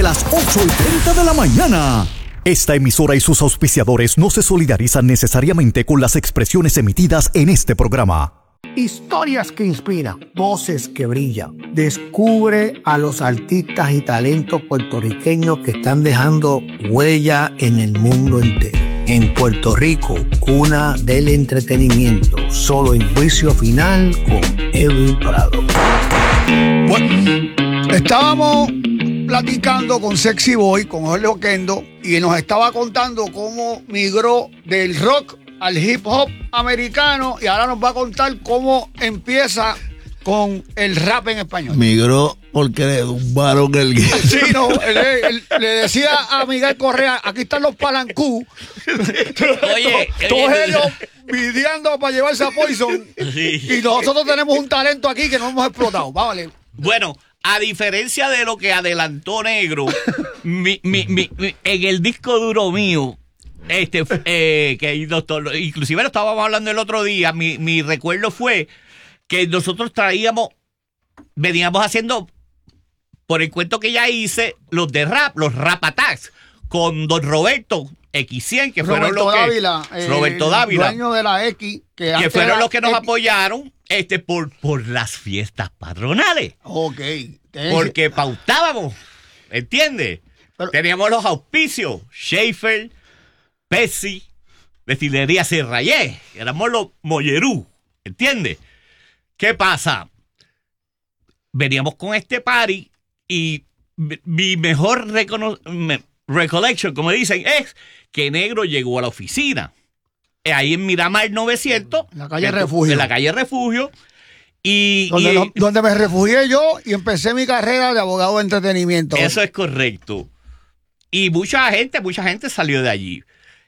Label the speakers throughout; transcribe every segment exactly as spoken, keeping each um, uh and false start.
Speaker 1: las ocho y treinta de la mañana. Esta emisora y sus auspiciadores no se solidarizan necesariamente con las expresiones emitidas en este programa.
Speaker 2: Historias que inspiran, voces que brillan. Descubre a los artistas y talentos puertorriqueños que están dejando huella en el mundo entero. En Puerto Rico, cuna del entretenimiento. Solo en Juicio Final con Edwin Prado.
Speaker 3: Bueno, estábamos platicando con Sexy Boy, con Jorge Oquendo, y nos estaba contando cómo migró del rock al hip hop americano, y ahora nos va a contar cómo empieza con el rap en español.
Speaker 4: Migró porque le tumbaron el guión.
Speaker 3: Sí, no, él, él, le decía a Miguel Correa, aquí están los palancú.
Speaker 5: Oye,
Speaker 3: todos ellos pidiendo para llevarse a Poison.
Speaker 5: Sí.
Speaker 3: Y nosotros tenemos un talento aquí que no hemos explotado. Vale.
Speaker 5: Bueno, a diferencia de lo que adelantó Negro, mi, mi, mi, mi, en el disco duro mío, este, eh, que doctor, inclusive lo estábamos hablando el otro día, mi, mi recuerdo fue que nosotros traíamos, veníamos haciendo, por el cuento que ya hice, los de rap, los rap attacks, con don Roberto X cien, que fueron
Speaker 3: Roberto
Speaker 5: los que...
Speaker 3: Dávila, eh,
Speaker 5: Roberto Dávila.
Speaker 3: dueño de la X. Que,
Speaker 5: Que fueron los que nos
Speaker 3: X.
Speaker 5: apoyaron este, por, por las fiestas patronales.
Speaker 3: Ok.
Speaker 5: Porque pautábamos, ¿entiendes?
Speaker 3: Pero-
Speaker 5: Teníamos los auspicios, Schaefer, Pepsi, Destilería Serrayé, éramos los Mollerú, ¿entiendes? ¿Qué pasa? Veníamos con este party y mi, mi mejor recono- me- recollection, como dicen, es que Negro llegó a la oficina. Eh, Ahí en Miramar novecientos.
Speaker 3: En la calle
Speaker 5: en-
Speaker 3: Refugio.
Speaker 5: En la calle Refugio. Y,
Speaker 3: Donde,
Speaker 5: y-
Speaker 3: lo- donde me refugié yo y empecé mi carrera de abogado de entretenimiento.
Speaker 5: Eso es correcto. Y mucha gente, mucha gente salió de allí.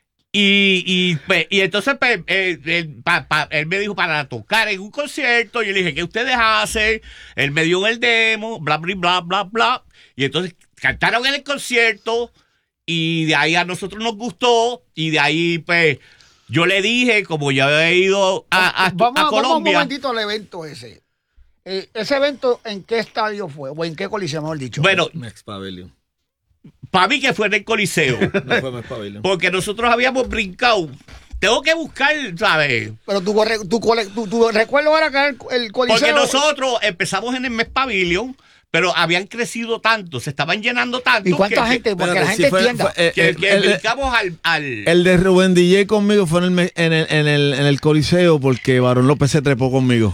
Speaker 5: Y, y, pues, y entonces pues, eh, él, pa- pa- él me dijo para tocar en un concierto. Y yo le dije, ¿qué ustedes hacen? Él me dio el demo, bla, bla, bla, bla, bla. Y entonces cantaron en el concierto. Y de ahí a nosotros nos gustó. Y de ahí, pues, yo le dije, como ya había ido a, a,
Speaker 3: vamos,
Speaker 5: a
Speaker 3: vamos un
Speaker 5: Colombia.
Speaker 3: momentito al evento ese. Eh, ¿Ese evento en qué estadio fue? ¿O en qué coliseo, mejor dicho?
Speaker 5: Bueno,
Speaker 4: Mex Pavilion.
Speaker 5: para mí que fue en el Coliseo.
Speaker 4: No fue Mex Pavilion.
Speaker 5: Porque nosotros habíamos brincado. Tengo que buscar, ¿sabes?
Speaker 3: Pero tu, corre- tu, cole- tu, tu recuerdo era que el, el coliseo...
Speaker 5: Porque nosotros empezamos en el Mes Pavilion, pero habían crecido tanto, se estaban llenando tanto.
Speaker 3: ¿Y cuánta
Speaker 5: que,
Speaker 3: gente? Porque
Speaker 4: Espérate,
Speaker 3: la gente
Speaker 4: sí fue-
Speaker 3: entienda.
Speaker 4: fue, eh,
Speaker 5: Que,
Speaker 4: eh,
Speaker 5: que
Speaker 4: el,
Speaker 5: brincamos al... al
Speaker 4: el de Rubén D J conmigo fue en el, me- en el, en el, en el Coliseo porque Barón López se trepó conmigo.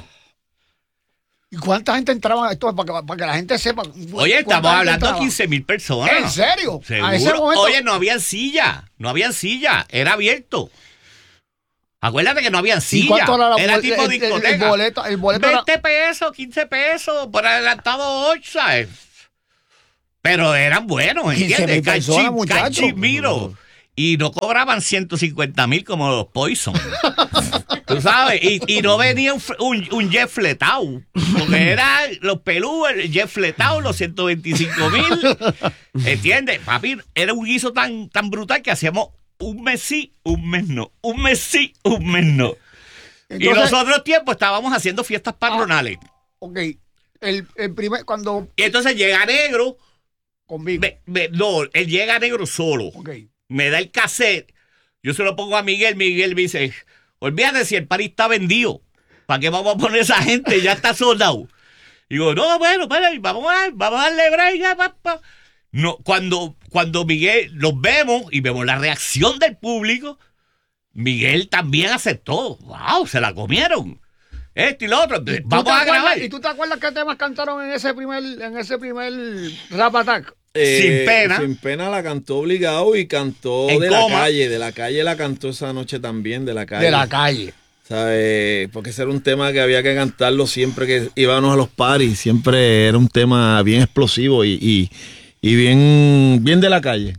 Speaker 3: ¿Y cuánta gente entraba? Esto es para que, para que la gente sepa.
Speaker 5: Oye, estamos
Speaker 3: ¿Cuánta gente
Speaker 5: hablando de
Speaker 3: entraba?
Speaker 5: quince mil personas.
Speaker 3: ¿En serio?
Speaker 5: ¿Seguro?
Speaker 3: A ese momento.
Speaker 5: Oye, no habían silla, no habían silla, era abierto. Acuérdate que no habían
Speaker 3: ¿Y
Speaker 5: silla,
Speaker 3: cuánto era, la
Speaker 5: era
Speaker 3: bol-
Speaker 5: tipo
Speaker 3: el, el- el
Speaker 5: discoteca.
Speaker 3: boleto? El boleto era-
Speaker 5: veinte pesos, quince pesos, por adelantado ocho, ¿sabes? Pero eran buenos,
Speaker 3: quince
Speaker 5: ¿entiendes?
Speaker 3: mil personas,
Speaker 5: Cachi-
Speaker 3: muchachos.
Speaker 5: cachimiro. Y no cobraban ciento cincuenta mil como los Poison. Tú sabes, y, y no venía un, f- un, un jet fletado. Porque eran los pelús, el jet fletado, los ciento veinticinco mil. ¿Entiendes? Papi, era un guiso tan, tan brutal que hacíamos un mes sí, un mes no. Un mes sí, un mes no. y
Speaker 3: Entonces-
Speaker 5: los otros tiempos estábamos haciendo fiestas patronales.
Speaker 3: Ok. El, el primer, cuando...
Speaker 5: Y entonces llega Negro.
Speaker 3: Conmigo.
Speaker 5: me- me- no, él llega Negro solo.
Speaker 3: Ok.
Speaker 5: Me da el cassette, yo se lo pongo a Miguel, Miguel me dice, olvídate si el party está vendido, ¿para qué vamos a poner esa gente? Ya está soldado. Digo, no, bueno, espera, vamos a, vamos a darle break, ya, pa, pa. No, cuando, cuando Miguel, los vemos y vemos la reacción del público, Miguel también aceptó, wow, se la comieron. Esto y lo otro,
Speaker 3: ¿Tú te
Speaker 5: vamos a
Speaker 3: acuerdas-
Speaker 5: grabar.
Speaker 3: ¿Y tú te acuerdas qué temas cantaron en ese primer, en ese primer Rap Attack?
Speaker 5: Sin pena.
Speaker 4: Sin pena la cantó obligado y cantó
Speaker 5: En
Speaker 4: de
Speaker 5: coma.
Speaker 4: la calle. De la calle la cantó esa noche también, de la calle.
Speaker 3: De la calle.
Speaker 4: ¿Sabes? Porque ese era un tema que había que cantarlo siempre que íbamos a los parties. Siempre era un tema bien explosivo y, y, y bien, bien de la calle.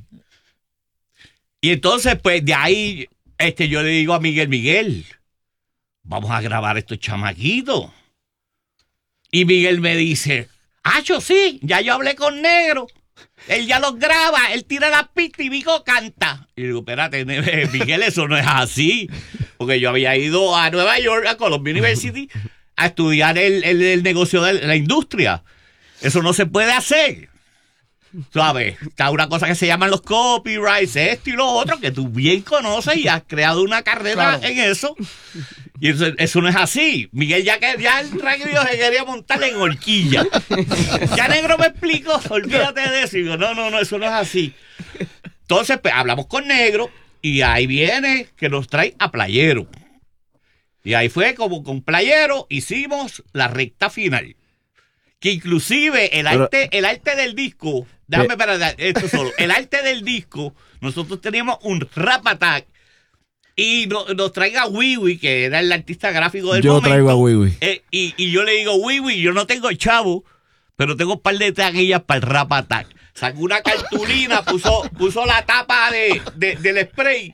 Speaker 5: Y entonces, pues, de ahí, este, yo le digo a Miguel, Miguel, vamos a grabar estos chamaquitos. Y Miguel me dice, ah, yo sí, ya yo hablé con Negro. Él ya los graba, él tira la pista y Vico canta. Y digo, espérate, ne- Miguel, eso no es así. Porque yo había ido a Nueva York, a Columbia University, a estudiar el, el, el negocio de la industria. Eso no se puede hacer. ¿sabes? Está una cosa que se llaman los copyrights, esto y lo otro, que tú bien conoces y has creado una carrera
Speaker 3: Claro.
Speaker 5: en eso. Y eso, eso no es así. Miguel ya que ya el radio se quería montar en horquilla. Ya Negro me explicó, olvídate de eso. Y digo, no, no, no, eso no es así. Entonces, pues, hablamos con Negro y ahí viene que nos trae a Playero. Y ahí fue como con Playero hicimos la recta final. Que inclusive el
Speaker 4: Pero-
Speaker 5: arte, el arte del disco, déjame parar esto solo, el arte del disco, nosotros teníamos un rap attack y no- nos traiga Wiwi, que era el artista gráfico del
Speaker 4: Yo
Speaker 5: momento.
Speaker 4: traigo a Wiwi.
Speaker 5: Eh, y, y yo le digo, Wiwi, yo no tengo chavo, pero tengo un par de taquillas para el rap attack. Sacó una cartulina, puso, puso la tapa de, de- del spray.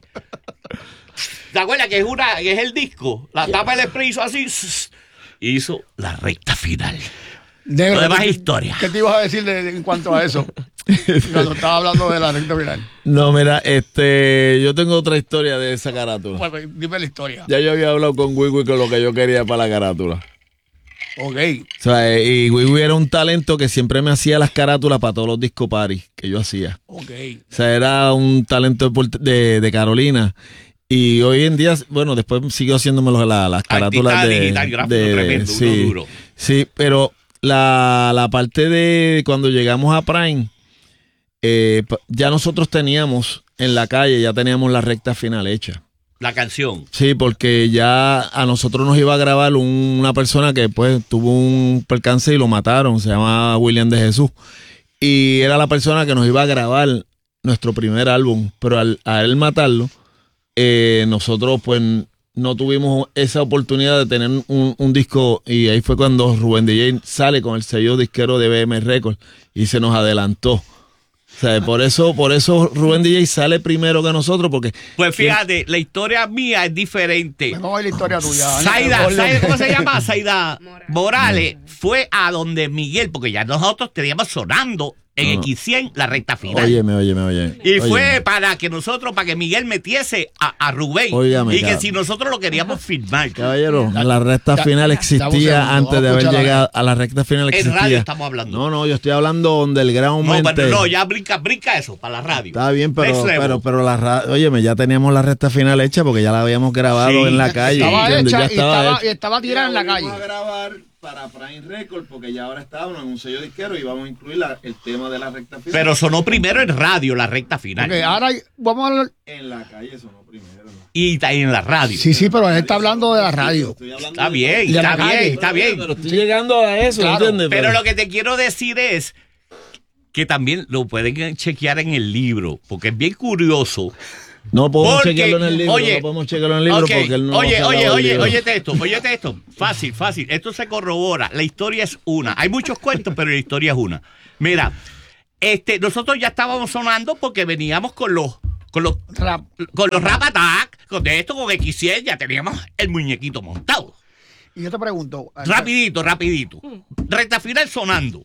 Speaker 5: ¿Te acuerdas que es una, que es el disco? La tapa del spray hizo así, y hizo la recta final.
Speaker 3: Negro,
Speaker 5: Lo demás
Speaker 3: ¿qué-
Speaker 5: es historia.
Speaker 3: ¿Qué te ibas a decir de- de- en cuanto a eso? Cuando estaba hablando de la recta final.
Speaker 4: No, mira, este, yo tengo otra historia de esa carátula.
Speaker 3: Bueno, pues, dime la historia.
Speaker 4: Ya yo había hablado con Wiwi con lo que yo quería para la carátula.
Speaker 3: Ok.
Speaker 4: O sea, eh, y Wiwi era un talento que siempre me hacía las carátulas para todos los disco parties que yo hacía.
Speaker 3: Ok.
Speaker 4: O sea, era un talento de, Puerto- de, de Carolina. Y hoy en día, bueno, después siguió haciéndome los- la- las carátulas
Speaker 5: Artista
Speaker 4: de...
Speaker 5: digital, gráfico
Speaker 4: de-
Speaker 5: tremendo, uno
Speaker 4: sí,
Speaker 5: duro.
Speaker 4: sí, pero la, la parte de cuando llegamos a Prime, eh, pa- ya nosotros teníamos en la calle, ya teníamos la recta final hecha.
Speaker 5: La canción.
Speaker 4: Sí, porque ya a nosotros nos iba a grabar un- una persona que pues tuvo un percance y lo mataron, se llama William de Jesús. Y era la persona que nos iba a grabar nuestro primer álbum, pero al, a él matarlo, eh, nosotros pues no tuvimos esa oportunidad de tener un, un disco, y ahí fue cuando Rubén D J sale con el sello disquero de B M Records y se nos adelantó. O sea, por eso, por eso Rubén D J sale primero que nosotros, porque
Speaker 5: Pues fíjate, la historia mía es diferente.
Speaker 3: Vamos a ver la historia tuya.
Speaker 5: Zaida,
Speaker 3: Ponle-
Speaker 5: Zaida, ¿cómo se llama? Zaida Morales fue a donde Miguel, porque ya nosotros teníamos sonando en
Speaker 4: No, no.
Speaker 5: equis cien la recta final.
Speaker 4: óyeme, óyeme, óyeme.
Speaker 5: Y
Speaker 4: óyeme.
Speaker 5: fue para que nosotros, para que Miguel metiese a, a Rubén.
Speaker 4: Óigame,
Speaker 5: y que
Speaker 4: cabrón.
Speaker 5: si nosotros lo queríamos filmar.
Speaker 4: Caballero, la recta
Speaker 3: Da-
Speaker 4: final
Speaker 3: dame un
Speaker 4: existía
Speaker 3: segundo,
Speaker 4: antes de
Speaker 3: vamos a
Speaker 4: haber
Speaker 3: escuchar la-
Speaker 4: llegado a la recta final
Speaker 5: En
Speaker 4: existía.
Speaker 5: radio estamos hablando.
Speaker 4: No, no, yo estoy hablando underground.
Speaker 5: No, pero no, ya brinca, brinca eso para la radio.
Speaker 4: Está bien, pero,
Speaker 5: Next level.
Speaker 4: pero, pero la ra- óyeme, ya teníamos la recta final hecha porque ya la habíamos grabado
Speaker 5: Sí.
Speaker 4: en la calle.
Speaker 3: Estaba
Speaker 4: ¿entiendes?
Speaker 3: hecha
Speaker 4: Ya
Speaker 3: y estaba,
Speaker 4: hecha.
Speaker 3: y estaba tirada en la calle.
Speaker 4: Vamos a grabar para Prime Records porque ya ahora estábamos en un sello disquero y vamos a incluir la- el tema de la recta final.
Speaker 5: Pero sonó primero en radio la recta final.
Speaker 3: Ok, ahora vamos a hablar.
Speaker 4: en la calle sonó primero. ¿no?
Speaker 5: Y está ahí en la radio.
Speaker 3: Sí, sí, pero él está hablando de la radio.
Speaker 4: Estoy hablando
Speaker 5: Está
Speaker 4: de-
Speaker 5: bien,
Speaker 3: Y de la
Speaker 5: está
Speaker 3: calle.
Speaker 5: bien, está bien.
Speaker 4: Pero estoy llegando a eso,
Speaker 3: Claro,
Speaker 4: ¿entiendes?
Speaker 5: Pero lo que te quiero decir es que también lo pueden chequear en el libro, porque es bien curioso.
Speaker 4: No podemos
Speaker 5: Porque,
Speaker 4: chequearlo en el libro,
Speaker 5: oye,
Speaker 4: no podemos chequearlo en el libro
Speaker 5: Ok,
Speaker 4: porque él no
Speaker 5: oye,
Speaker 4: nos ha
Speaker 5: oye,
Speaker 4: dado el
Speaker 5: oye,
Speaker 4: libro.
Speaker 5: óyete esto, óyete esto. Fácil, fácil. Esto se corrobora. La historia es una. Hay muchos cuentos, pero la historia es una. Mira, este, nosotros ya estábamos sonando porque veníamos con los, con los,
Speaker 3: Rap.
Speaker 5: con los Rap Attack, con de esto, con equis cien, ya teníamos el muñequito montado.
Speaker 3: Y yo te pregunto.
Speaker 5: Rapidito, rapidito. Recta final sonando.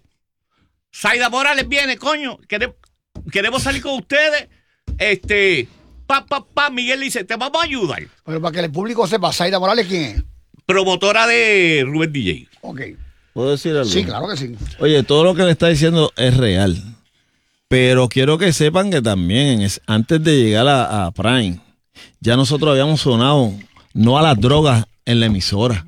Speaker 5: Zaida Morales viene, coño. Queremos, queremos salir con ustedes. Este, pa, pa, pa. Miguel dice, te vamos a ayudar.
Speaker 3: Pero para que el público sepa, Zaida Morales, ¿quién es?
Speaker 5: Promotora de Rubén D J.
Speaker 3: Ok.
Speaker 4: ¿Puedo decir algo?
Speaker 3: Sí, claro que sí.
Speaker 4: Oye, todo lo que le está diciendo es real. Pero quiero que sepan que también es, antes de llegar a, a Prime, ya nosotros habíamos sonado no a las drogas en la emisora.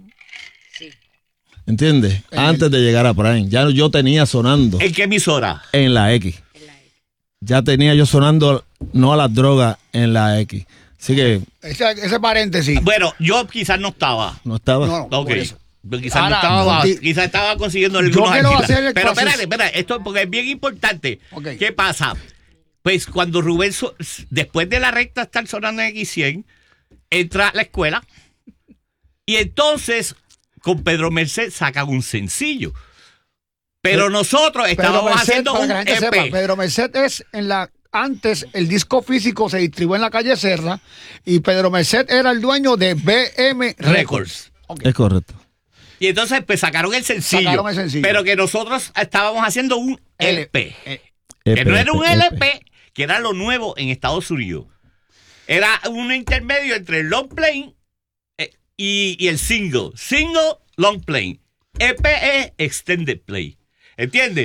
Speaker 4: ¿Entiendes?
Speaker 3: En
Speaker 4: Antes
Speaker 3: el-
Speaker 4: de llegar a Prime. Ya yo tenía sonando
Speaker 5: ¿En qué emisora?
Speaker 4: en la X. Ya tenía yo sonando no a las drogas en la X. Así que
Speaker 3: Ese, ese paréntesis.
Speaker 5: Bueno, yo quizás no estaba.
Speaker 4: no estaba.
Speaker 3: No, no,
Speaker 5: Ok.
Speaker 3: por eso.
Speaker 5: Yo Quizás
Speaker 3: Ahora,
Speaker 5: no estaba,
Speaker 3: di-
Speaker 5: quizás estaba consiguiendo
Speaker 3: Yo
Speaker 5: algunos
Speaker 3: quiero
Speaker 5: artistas.
Speaker 3: hacer el
Speaker 5: Pero
Speaker 3: proceso.
Speaker 5: espérate, espérate, esto porque es bien importante.
Speaker 3: Ok.
Speaker 5: ¿Qué pasa? Pues cuando Rubén, so- después de la recta estar sonando en equis cien, entra a la escuela y entonces con Pedro Merced sacan un sencillo. Pero
Speaker 3: Pe-
Speaker 5: nosotros
Speaker 3: Pedro
Speaker 5: estábamos
Speaker 3: Merced,
Speaker 5: haciendo
Speaker 3: para
Speaker 5: un
Speaker 3: que la gente
Speaker 5: E
Speaker 3: sepa,
Speaker 5: P.
Speaker 3: Pedro Merced es en la. Antes el disco físico se distribuyó en la calle Serra y Pedro Merced era el dueño de B M Records.
Speaker 5: Records.
Speaker 3: Ok.
Speaker 4: Es correcto.
Speaker 5: Y entonces pues sacaron el sencillo.
Speaker 3: Sacaron el sencillo.
Speaker 5: Pero que nosotros estábamos haciendo un
Speaker 3: L-
Speaker 5: E P.
Speaker 3: eh,
Speaker 5: Que no era un
Speaker 4: E P,
Speaker 5: L P, que era lo nuevo en Estados Unidos. Era un intermedio entre el long play eh, y, y el single. Single, long play. E P es extended play. ¿Entiendes?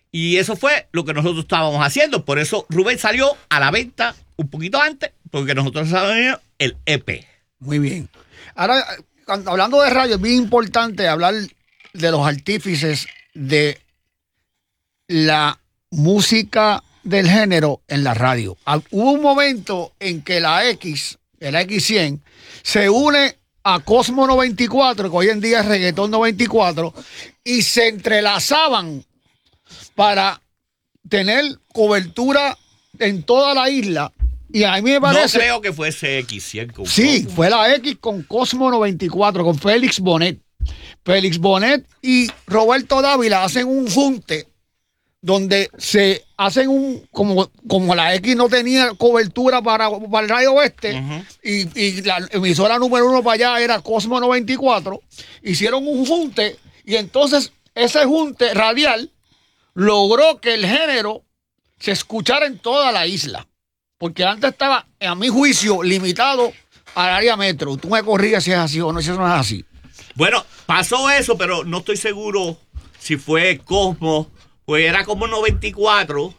Speaker 5: Y eso fue lo que nosotros estábamos haciendo. Por eso Rubén salió a la venta un poquito antes, porque nosotros sabíamos el E P.
Speaker 3: Muy bien. Ahora, cuando, hablando de radio, es bien importante hablar de los artífices de la música del género en la radio. Hubo un momento en que la X, la X cien, se une a Cosmo noventa y cuatro, que hoy en día es Reggaetón noventa y cuatro, y se entrelazaban para tener cobertura en toda la isla. Y a mí me parece...
Speaker 5: No creo que fuese X cien. Con
Speaker 3: sí,
Speaker 5: Cosmo.
Speaker 3: Fue la X con Cosmo noventa y cuatro, con Félix Bonet. Félix Bonet y Roberto Dávila hacen un junte donde se hacen un, como, como la X no tenía cobertura para, para el Radio Oeste, uh-huh. y, y la emisora número uno para allá era Cosmo noventa y cuatro, hicieron un junte, y entonces ese junte radial logró que el género se escuchara en toda la isla, porque antes estaba, a mi juicio, limitado al área metro. Tú me corriges si es así o no, si eso no es así.
Speaker 5: Bueno, pasó eso, pero no estoy seguro si fue Cosmo. Pues era como noventa y cuatro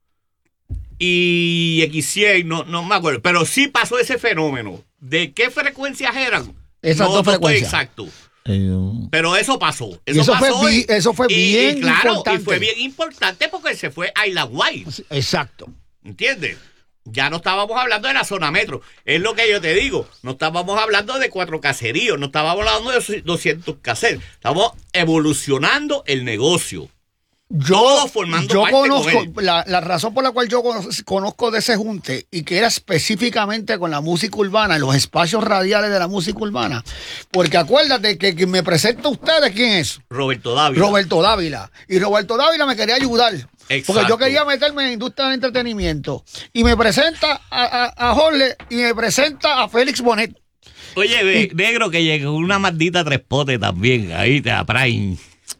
Speaker 5: y X cien, no, no me acuerdo. Pero sí pasó ese fenómeno. ¿De qué frecuencias eran?
Speaker 3: Esas
Speaker 5: no,
Speaker 3: dos
Speaker 5: no
Speaker 3: frecuencias.
Speaker 5: Estoy exacto. Pero eso pasó. Eso,
Speaker 3: y eso,
Speaker 5: pasó
Speaker 3: fue,
Speaker 5: y,
Speaker 3: eso fue
Speaker 5: y,
Speaker 3: bien
Speaker 5: y claro,
Speaker 3: importante.
Speaker 5: Y fue bien importante porque se fue a Isla White.
Speaker 3: Exacto.
Speaker 5: ¿Entiendes? Ya no estábamos hablando de la zona metro. Es lo que yo te digo. No estábamos hablando de cuatro caseríos. No estábamos hablando de doscientos caseros. Estamos evolucionando el negocio.
Speaker 3: Yo,
Speaker 5: formando
Speaker 3: yo
Speaker 5: parte
Speaker 3: conozco,
Speaker 5: con
Speaker 3: la, la razón por la cual yo conozco de ese junte, y que era específicamente con la música urbana, los espacios radiales de la música urbana, porque acuérdate que quien me presenta a ustedes, ¿quién es?
Speaker 5: Roberto Dávila.
Speaker 3: Roberto Dávila. Y Roberto Dávila me quería ayudar.
Speaker 5: Exacto.
Speaker 3: Porque yo quería meterme en la industria del entretenimiento. Y me presenta a, a, a Jorge y me presenta a Félix Bonet.
Speaker 5: Oye, ve, y, negro, que llegó una maldita tres potes también, ahí te Prime.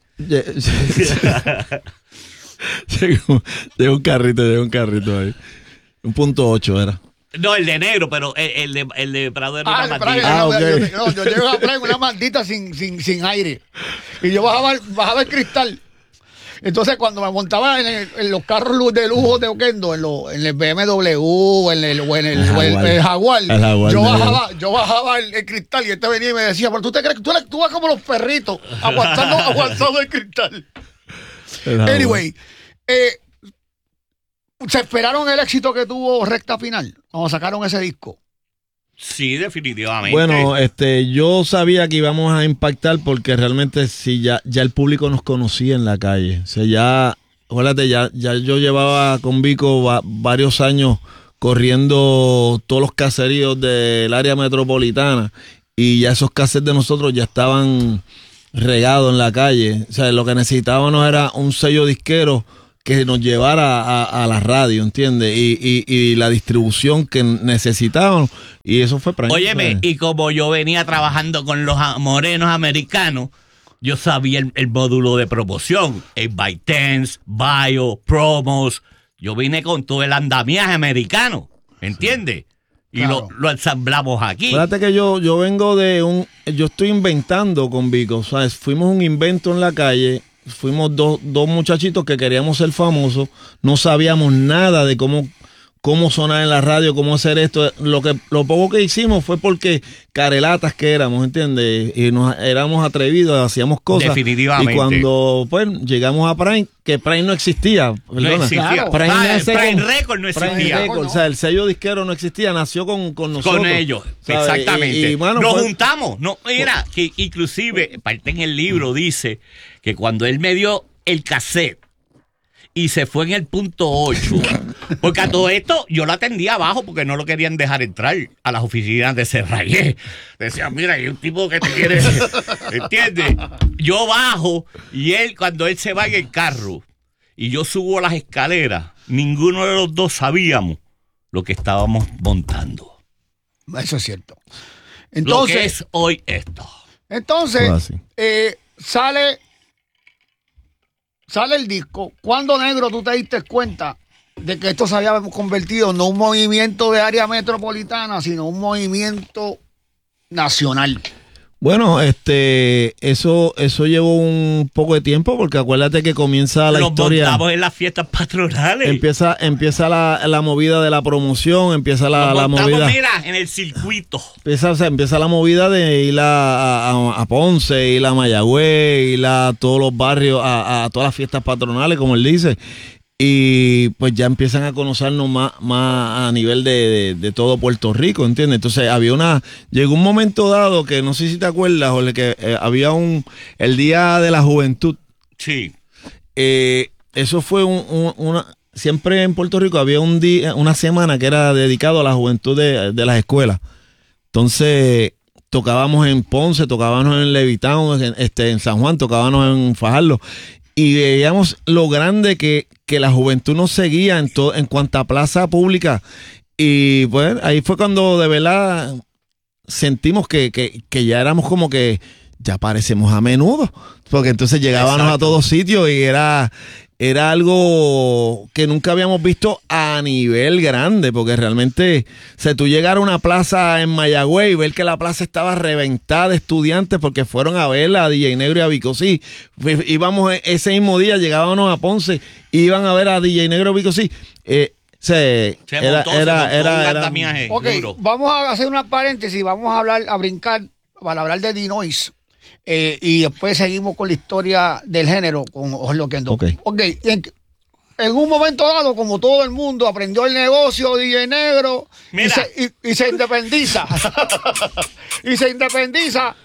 Speaker 4: Llegó, llegó un carrito, llegó un carrito ahí. Un punto ocho era.
Speaker 5: No, el de negro, pero el, el de, el de Prado era
Speaker 3: ah,
Speaker 5: una
Speaker 3: Prado,
Speaker 5: maldita.
Speaker 3: Ah,
Speaker 4: okay.
Speaker 3: yo, no, yo llego a Prime una maldita sin, sin, sin aire. Y yo bajaba, bajaba el cristal. Entonces, cuando me montaba en, el, en los carros de lujo de Oquendo, en, lo, en el B M W, en el, o en el, el, Jaguar. El, el Jaguar, el Jaguar yo, bajaba, yo bajaba el, el cristal, y este venía y me decía, pero tú te crees que tú, tú vas como los perritos, aguantando, aguantando el cristal. El anyway, eh, ¿se esperaron el éxito que tuvo Recta Final cuando sacaron ese disco?
Speaker 5: Sí, definitivamente.
Speaker 4: Bueno, este, yo sabía que íbamos a impactar porque realmente sí, ya, ya el público nos conocía en la calle. O sea, ya, acuérdate, ya, ya yo llevaba con Vico va, varios años corriendo todos los caseríos del área metropolitana, y ya esos cassettes de nosotros ya estaban regados en la calle. O sea, lo que necesitábamos era un sello disquero que nos llevara a, a la radio, ¿entiendes? Y, y, y la distribución que necesitábamos, y eso fue para
Speaker 5: Óyeme, y como yo venía trabajando con los morenos americanos, yo sabía el, el módulo de promoción, el by tens, bio, promos. Yo vine con todo el andamiaje americano, ¿entiendes? Y claro, lo, lo ensamblamos aquí.
Speaker 4: Fíjate que yo, yo vengo de un... Yo estoy inventando con Vico, ¿sabes? Fuimos un invento en la calle. Fuimos dos, dos muchachitos que queríamos ser famosos. No sabíamos nada de cómo, cómo sonar en la radio, cómo hacer esto. Lo que lo poco que hicimos fue porque carelatas que éramos, ¿entiendes? Y nos éramos atrevidos, hacíamos cosas.
Speaker 5: Definitivamente.
Speaker 4: Y cuando pues llegamos a Prime, que Prime no existía.
Speaker 5: Perdona. No existía.
Speaker 4: Claro. Prime,
Speaker 5: ah, Prime
Speaker 4: con,
Speaker 5: Record no existía.
Speaker 4: Prime Record, no. O sea, el sello disquero no existía, nació con, con nosotros.
Speaker 5: Con ellos, ¿sabes? Exactamente. Y, y, bueno, nos pues, juntamos. No, mira, que inclusive, parte en el libro dice que cuando él me dio el cassette y se fue en el punto ocho, porque a todo esto yo lo atendía abajo porque no lo querían dejar entrar a las oficinas de Serrayé. Decían, mira, hay un tipo que te quiere, ¿entiendes? Yo bajo y él, cuando él se va en el carro y yo subo las escaleras, ninguno de los dos sabíamos lo que estábamos montando.
Speaker 3: Eso es cierto. Entonces,
Speaker 5: lo que es hoy esto.
Speaker 3: Entonces, eh, sale... Sale el disco. ¿Cuándo, negro, tú te diste cuenta de que esto se había convertido no un movimiento de área metropolitana, sino un movimiento nacional?
Speaker 4: Bueno, este, eso, eso llevó un poco de tiempo porque acuérdate que comienza la
Speaker 5: Los
Speaker 4: historia.
Speaker 5: montamos en las fiestas patronales.
Speaker 4: Empieza, empieza la, la movida de la promoción, empieza la,
Speaker 5: Nos
Speaker 4: la
Speaker 5: montamos,
Speaker 4: movida.
Speaker 5: mira, en el circuito.
Speaker 4: Empieza, o sea, empieza la movida de ir a, a, a Ponce, ir a Mayagüez, ir a todos los barrios, a, a todas las fiestas patronales, como él dice. Y pues ya empiezan a conocernos más, más a nivel de, de, de todo Puerto Rico, ¿entiendes? Entonces había una, llegó un momento dado que no sé si te acuerdas, Jorge, que eh, había un, el Día de la Juventud.
Speaker 5: Sí.
Speaker 4: Eh, eso fue un, un, una, siempre en Puerto Rico había un día, una semana que era dedicado a la juventud de, de las escuelas. Entonces tocábamos en Ponce, tocábamos en Levitown, en, este, en San Juan, tocábamos en Fajardo. Y veíamos lo grande que, que la juventud nos seguía en, to, en cuanta plaza pública. Y pues ahí fue cuando de verdad sentimos que, que, que ya éramos como que ya parecemos a menudo. Porque entonces llegábamos Exacto. a todos sitios y era, era algo que nunca habíamos visto a nivel grande. Porque realmente, o sea, tú llegar a una plaza en Mayagüez y ver que la plaza estaba reventada de estudiantes porque fueron a ver a D J Negro y a Vicosí. Íbamos ese mismo día, llegábamos a Ponce y iban a ver a D J Negro y Vicosí. Eh, se,
Speaker 5: se
Speaker 4: era,
Speaker 5: montó,
Speaker 4: era,
Speaker 5: se
Speaker 4: era, era,
Speaker 3: era Ok, duro. Vamos a hacer una paréntesis, vamos a hablar, a brincar para hablar de Dinois. Eh, y después seguimos con la historia del género con Jorge Oquendo.
Speaker 4: Ok.
Speaker 3: okay. En, en un momento dado, como todo el mundo aprendió el negocio, D J Negro, y se, y, y se independiza. y se independiza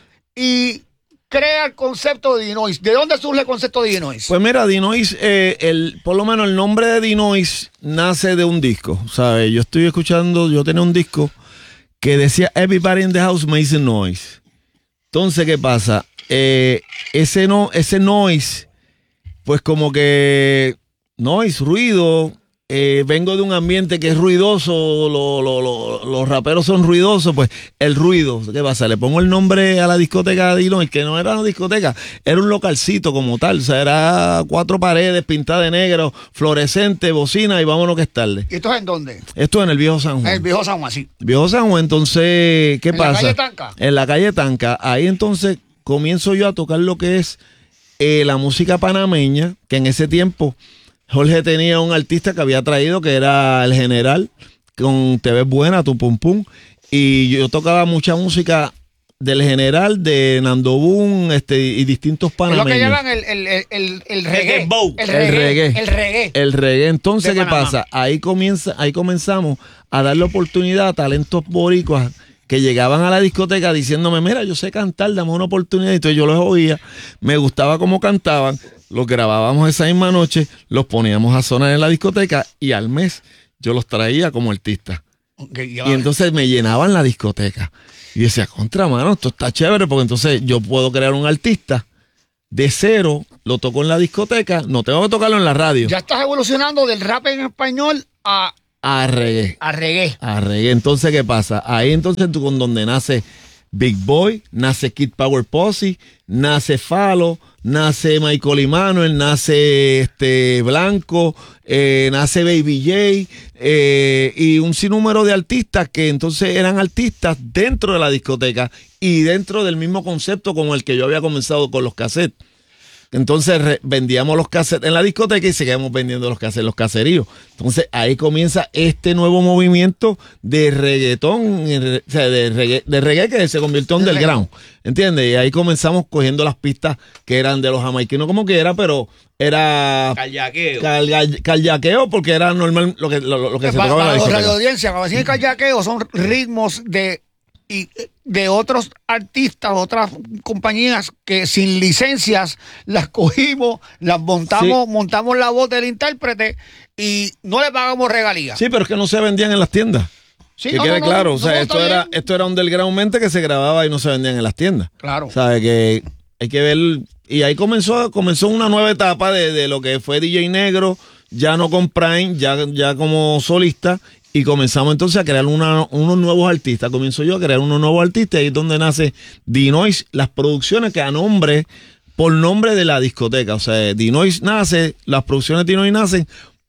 Speaker 3: y crea el concepto de Dinois. ¿De dónde surge el concepto de Dinois?
Speaker 4: Pues mira, Dinois, eh, el, por lo menos el nombre de Dinois nace de un disco, ¿sabes? Yo estoy escuchando, yo tenía un disco que decía Everybody in the House Makes a Noise. Entonces, ¿qué pasa? Eh, ese, no, ese noise, pues como que noise, ruido, eh, vengo de un ambiente que es ruidoso, lo, lo, lo, los raperos son ruidosos, pues el ruido, ¿qué pasa? Le pongo el nombre a la discoteca de Dinois, que no era una discoteca, era un localcito como tal, o sea, era cuatro paredes pintadas de negro, fluorescente, bocina y vámonos que es tarde.
Speaker 3: ¿Y esto es en dónde?
Speaker 4: Esto es en el Viejo San Juan.
Speaker 3: En el Viejo San Juan, sí.
Speaker 4: Viejo San Juan, entonces, ¿qué
Speaker 3: ¿En
Speaker 4: pasa?
Speaker 3: En la calle Tanca.
Speaker 4: En la calle Tanca, ahí entonces comienzo yo a tocar lo que es eh, la música panameña, que en ese tiempo Jorge tenía un artista que había traído, que era El General, con Te Ves Buena, Tu Pum Pum, y yo tocaba mucha música del General, de Nando Boom, este, y distintos panameños.
Speaker 3: Es lo que llaman el, el, el, el, el reggae.
Speaker 4: El, el reggae.
Speaker 3: El reggae.
Speaker 4: El reggae. Entonces, ¿qué pasa? Ahí, comienza, ahí comenzamos a darle oportunidad a talentos boricuas que llegaban a la discoteca diciéndome, mira, yo sé cantar, dame una oportunidad. Y entonces yo los oía, me gustaba cómo cantaban, los grabábamos esa misma noche, los poníamos a sonar en la discoteca y al mes yo los traía como artista. Okay, y entonces me llenaban la discoteca. Y decía, contra, mano, esto está chévere porque entonces yo puedo crear un artista de cero, lo toco en la discoteca, no tengo que tocarlo en la radio.
Speaker 3: Ya estás evolucionando del rap en español a...
Speaker 4: A reggae.
Speaker 3: A reggae.
Speaker 4: A reggae. Entonces, ¿qué pasa? Ahí entonces tú con donde nace Big Boy, nace Kid Power Posse, nace Falo, nace Michael Emanuel, nace este Blanco, eh, nace Baby J, eh, y un sinnúmero de artistas que entonces eran artistas dentro de la discoteca y dentro del mismo concepto con el que yo había comenzado con los cassettes. Entonces re, vendíamos los cassettes en la discoteca y seguíamos vendiendo los cassettes en los caseríos. Entonces ahí comienza este nuevo movimiento de reggaetón, o sea, de reggae, de reggae que se convirtió en underground, ¿entiendes? Y ahí comenzamos cogiendo las pistas que eran de los jamaiquinos como que era, pero era...
Speaker 5: Callaqueo.
Speaker 4: Cal, callaqueo porque era normal lo que, lo, lo que se
Speaker 3: para,
Speaker 4: tocaba en la discoteca.
Speaker 3: Para la audiencia, cuando decimos callaqueo son ritmos de... y de otros artistas, otras compañías que sin licencias las cogimos, las montamos, sí. montamos la voz del intérprete y no le pagamos regalías.
Speaker 4: Sí, pero es que no se vendían en las tiendas. Sí, que no, quede no, claro, no, o sea, no, esto era bien. esto era undergroundmente que se grababa y no se vendían en las tiendas.
Speaker 3: Claro.
Speaker 4: Sabe que hay que ver, y ahí comenzó comenzó una nueva etapa de, de lo que fue D J Negro, ya no con Prime, ya, ya como solista. Y comenzamos entonces a crear una, unos nuevos artistas. Comienzo yo a crear unos nuevos artistas. Ahí es donde nace Dinois, las producciones que a nombre, por nombre de la discoteca. O sea, Dinois nace, las producciones de Dinois nacen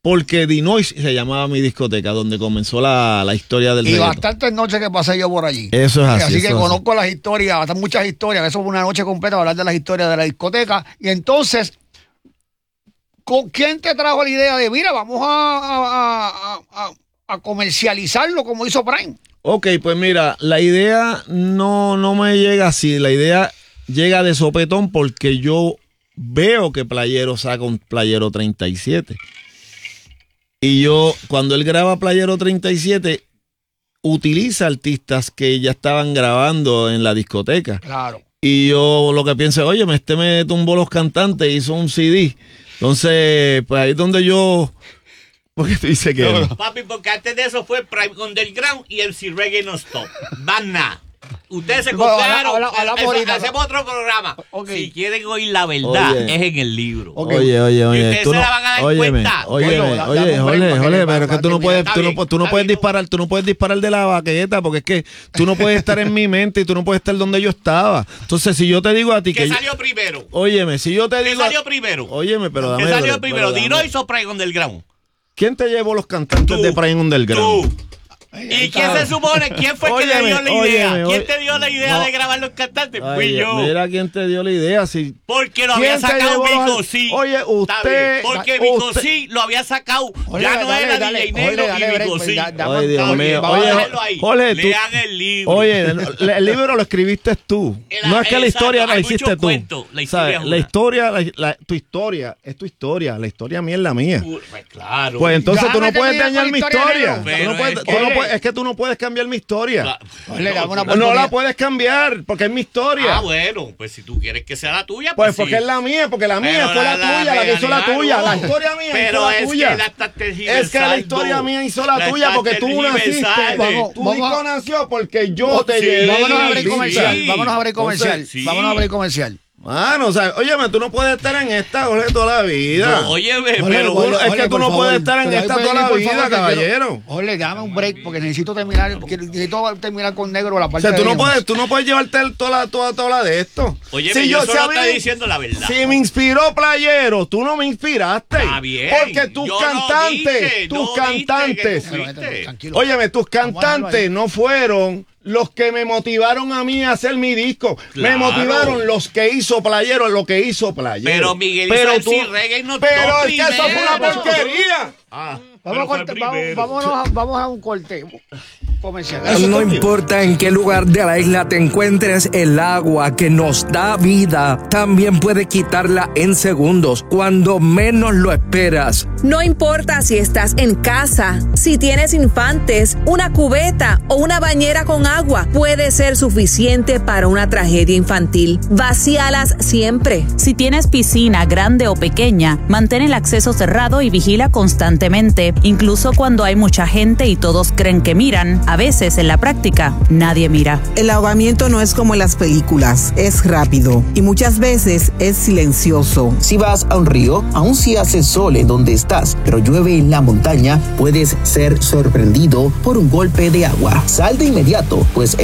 Speaker 4: porque Dinois se llamaba mi discoteca, donde comenzó la, la historia del
Speaker 3: Y
Speaker 4: reggaetón.
Speaker 3: bastantes noches que pasé yo por allí.
Speaker 4: Eso es así.
Speaker 3: Así que
Speaker 4: eso es
Speaker 3: conozco las historias, bastante muchas historias. Eso fue una noche completa para hablar de las historias de la discoteca. Y entonces, ¿con quién te trajo la idea de, mira, vamos a, a, a, a, a comercializarlo como hizo Prime?
Speaker 4: Ok, pues mira, la idea no, no me llega así. La idea llega de sopetón porque yo veo que Playero saca un Playero treinta y siete. Y yo, cuando él graba Playero treinta y siete, utiliza artistas que ya estaban grabando en la discoteca.
Speaker 3: Claro.
Speaker 4: Y yo lo que pienso, oye, este me tumbó los cantantes, hizo un C D. Entonces, pues ahí es donde yo... Porque tú dices que... No.
Speaker 5: Papi, porque antes de eso fue Prime Underground y M C Reggae No Stop. Van nada. Ustedes se copiaron.
Speaker 3: Habla- habla- habla ahorita.
Speaker 5: Hacemos otro programa.
Speaker 3: Okay.
Speaker 5: Si quieren oír la verdad,
Speaker 4: Oye.
Speaker 5: es en el libro.
Speaker 3: Okay.
Speaker 4: Oye, oye,
Speaker 5: Y
Speaker 4: oye,
Speaker 5: ustedes
Speaker 4: tú
Speaker 5: se
Speaker 4: no,
Speaker 5: la van a dar
Speaker 4: óyeme,
Speaker 5: cuenta.
Speaker 4: óyeme,
Speaker 3: Bueno, da-
Speaker 4: oye,
Speaker 3: dame un break
Speaker 4: Jorge,
Speaker 3: para que-
Speaker 4: Jorge,
Speaker 3: para-
Speaker 4: pero es que tú
Speaker 3: para
Speaker 4: no
Speaker 3: que
Speaker 4: puedes,
Speaker 5: está
Speaker 4: tú no,
Speaker 5: bien,
Speaker 4: pu- tú no
Speaker 5: está
Speaker 4: puedes
Speaker 5: bien.
Speaker 4: disparar, tú no puedes disparar de la baqueta, porque es que tú no puedes estar en mi mente y tú no puedes estar donde yo estaba. Entonces, si yo te digo a ti
Speaker 5: ¿Qué
Speaker 4: que, yo-
Speaker 5: salió primero?
Speaker 4: óyeme, si yo te
Speaker 5: ¿Qué
Speaker 4: digo, a-
Speaker 5: salió primero?
Speaker 4: óyeme, pero dame,
Speaker 5: ¿Qué salió
Speaker 4: pero-
Speaker 5: primero?
Speaker 4: pero
Speaker 5: ¿Dino
Speaker 4: dame.
Speaker 5: hizo Prime Underground?
Speaker 4: ¿Quién te llevó los cantantes
Speaker 5: Tú.
Speaker 4: de Prime Underground?
Speaker 5: Tú. ¿Y quién se supone? ¿Quién fue que te
Speaker 4: Óyeme,
Speaker 5: dio la idea?
Speaker 4: óyeme,
Speaker 5: ¿Quién
Speaker 4: oye-
Speaker 5: te dio la idea
Speaker 4: no.
Speaker 5: de grabar los cantantes?
Speaker 4: Ay,
Speaker 5: Fui yo.
Speaker 4: Mira quién te dio la idea, si
Speaker 5: Porque lo
Speaker 4: ¿Quién
Speaker 5: había
Speaker 4: te
Speaker 5: sacado
Speaker 4: llevó
Speaker 5: Vico
Speaker 4: al-
Speaker 5: Sí.
Speaker 4: Oye,
Speaker 5: Está
Speaker 4: usted-
Speaker 5: bien, Porque
Speaker 4: usted-
Speaker 5: Vico Sí lo había sacado.
Speaker 3: Jorge,
Speaker 5: Ya no
Speaker 3: dale,
Speaker 5: era
Speaker 3: dale,
Speaker 5: D J
Speaker 3: Jorge,
Speaker 5: Negro
Speaker 3: dale,
Speaker 5: y
Speaker 3: break,
Speaker 5: Vico
Speaker 3: pues,
Speaker 5: Sí.
Speaker 3: ya- ya-
Speaker 4: Ay, Dios
Speaker 3: Vamos
Speaker 4: mío.
Speaker 3: a
Speaker 4: Oye,
Speaker 5: dejarlo ahí.
Speaker 4: Jorge, tú-
Speaker 5: Lean el libro.
Speaker 4: Oye, el, el libro lo escribiste tú.
Speaker 5: El-
Speaker 4: No es que la
Speaker 5: exacto,
Speaker 4: historia la
Speaker 5: hay
Speaker 4: hiciste
Speaker 5: muchos
Speaker 4: tú.
Speaker 5: cuentos, la historia
Speaker 4: ¿Sabes?
Speaker 5: es una.
Speaker 4: La historia, la, la- tu historia, es tu historia. La historia mía es la mía.
Speaker 5: Pues claro.
Speaker 4: Pues entonces tú no
Speaker 3: Déjame
Speaker 4: puedes
Speaker 3: terminar
Speaker 4: dañar
Speaker 3: con
Speaker 4: mi
Speaker 3: la historia,
Speaker 4: historia.
Speaker 3: negro.
Speaker 4: Tú no
Speaker 5: Pero
Speaker 4: puedes-
Speaker 5: es
Speaker 4: tú no
Speaker 5: que-
Speaker 4: puedes- es que tú no puedes cambiar mi historia.
Speaker 5: Claro.
Speaker 3: Jorge, dame una
Speaker 4: No
Speaker 3: oportunidad.
Speaker 4: la puedes cambiar porque es mi historia.
Speaker 5: Ah, bueno, pues si tú quieres que sea la tuya,
Speaker 4: Pues
Speaker 5: pues,
Speaker 4: porque
Speaker 5: sí.
Speaker 4: es la mía, porque la mía
Speaker 5: Pero
Speaker 4: fue la, tuya, la que hizo la
Speaker 5: realidad
Speaker 4: tuya.
Speaker 5: no.
Speaker 4: La historia mía
Speaker 5: Pero
Speaker 4: hizo la
Speaker 5: es
Speaker 4: tuya.
Speaker 5: que la estás
Speaker 4: Es que la
Speaker 5: tergiversando.
Speaker 4: historia mía hizo la,
Speaker 5: La
Speaker 4: tuya
Speaker 5: estás
Speaker 4: porque tú naciste.
Speaker 5: tergiversando.
Speaker 3: Vamos,
Speaker 4: Tu
Speaker 3: vamos
Speaker 4: hijo
Speaker 3: a-
Speaker 4: nació porque yo te
Speaker 5: Sí,
Speaker 4: llevé.
Speaker 3: Vámonos a
Speaker 4: la
Speaker 3: abrir
Speaker 4: vida.
Speaker 3: comercial.
Speaker 5: Sí.
Speaker 3: Vámonos a abrir comercial.
Speaker 5: Entonces, sí.
Speaker 3: Vámonos a abrir comercial.
Speaker 4: Mano, o sea, óyeme, tú no puedes estar en esta, Jorge, toda la vida.
Speaker 5: No, óyeme,
Speaker 3: Jorge,
Speaker 5: pero
Speaker 3: Jorge,
Speaker 4: es que
Speaker 3: Jorge,
Speaker 4: tú
Speaker 3: por
Speaker 4: no
Speaker 3: favor.
Speaker 4: puedes estar en
Speaker 3: Pero
Speaker 4: esta
Speaker 3: ahí
Speaker 4: toda la
Speaker 3: por
Speaker 4: vida,
Speaker 3: favor, que
Speaker 4: caballero.
Speaker 3: quiero- Jorge, dame un break porque necesito terminar. quiero- Necesito terminar con negro la
Speaker 4: O
Speaker 3: parte
Speaker 4: sea, tú
Speaker 3: de
Speaker 4: no
Speaker 3: Dios.
Speaker 4: puedes, tú no puedes llevarte el- toda la, toda, toda la de esto.
Speaker 5: Oye,
Speaker 4: Si
Speaker 5: yo
Speaker 4: si
Speaker 5: solo
Speaker 4: a mí-
Speaker 5: estoy diciendo la verdad.
Speaker 4: Si me inspiró Playero, tú no me inspiraste.
Speaker 5: Está bien.
Speaker 4: Porque tus
Speaker 5: Yo no
Speaker 4: cantantes,
Speaker 5: dije,
Speaker 4: tus
Speaker 5: no dije que
Speaker 4: cantantes,
Speaker 5: tú
Speaker 3: Pero,
Speaker 5: fuiste.
Speaker 3: vete, tranquilo.
Speaker 4: óyeme, tus
Speaker 3: Vamos a dejarlo
Speaker 4: cantantes
Speaker 3: ahí.
Speaker 4: no fueron los que me motivaron a mí a hacer mi disco. Me
Speaker 5: Claro.
Speaker 4: motivaron los que hizo Playero, lo que hizo Playero.
Speaker 5: Pero Miguel hizo
Speaker 4: Pero
Speaker 5: el
Speaker 4: tú-
Speaker 5: sí, reggae no
Speaker 4: Pero
Speaker 5: top
Speaker 4: es que eso fue una
Speaker 5: primero.
Speaker 4: porquería.
Speaker 5: Ah,
Speaker 3: Vamos,
Speaker 5: pero
Speaker 3: a
Speaker 5: fue
Speaker 3: corte- vamos,
Speaker 5: primero.
Speaker 3: vámonos a, vamos a un corte comercial.
Speaker 6: No importa en qué lugar de la isla te encuentres, el agua que nos da vida también puede quitarla en segundos, cuando menos lo esperas.
Speaker 7: No importa si estás en casa, si tienes infantes, una cubeta o una bañera con agua, puede ser suficiente para una tragedia infantil. Vacíalas siempre.
Speaker 8: Si tienes piscina grande o pequeña, mantén el acceso cerrado y vigila constantemente, incluso cuando hay mucha gente y todos creen que miran. A veces, en la práctica, nadie mira.
Speaker 9: El ahogamiento no es como en las películas, es rápido y muchas veces es silencioso.
Speaker 10: Si vas a un río, aun si hace sol en donde estás, pero llueve en la montaña, puedes ser sorprendido por un golpe de agua. Sal de inmediato, pues